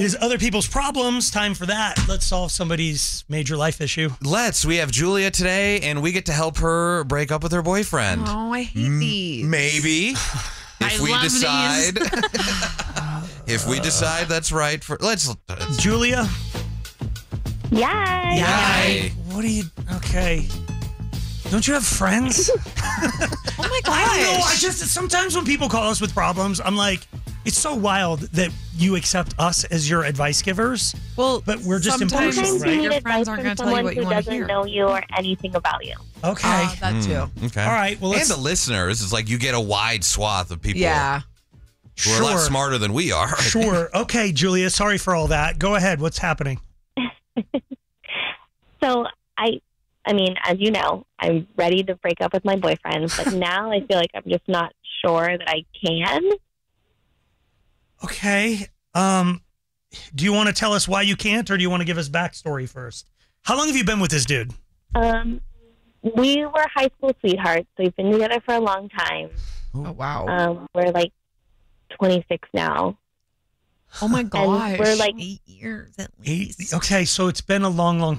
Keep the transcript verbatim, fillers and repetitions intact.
It is other people's problems. Time for that. Let's solve somebody's major life issue. Let's. We have Julia today, and we get to help her break up with her boyfriend. Oh, I hate these. Maybe. If I we love decide. if we decide that's right for. Let's. Julia? Yay! Yay. What do you. Okay. Don't you have friends? Oh my gosh. I don't know. I just. Sometimes when people call us with problems, I'm like, it's so wild that you accept us as your advice givers. Well, but we're just sometimes impartial, Sometimes right? you need Your advice friends aren't from gonna tell you someone what you who wanna doesn't hear. know you or anything about you. Okay. Uh, that too. Mm, okay. All right. Well, and let's. the listeners, it's like you get a wide swath of people Yeah. who are a lot smarter than we are. Sure. Okay, Julia. Sorry for all that. Go ahead. What's happening? So I, I mean, as you know, I'm ready to break up with my boyfriend, but now I feel like I'm just not sure that I can. Okay. Um, do you want to tell us why you can't, or do you want to give us backstory first? How long have you been with this dude? Um, we were high school sweethearts, so we've been together for a long time. Oh, wow. Um, we're like twenty-six now. Oh, my gosh. we're like- eight years at Eight. least. Okay, so it's been a long, long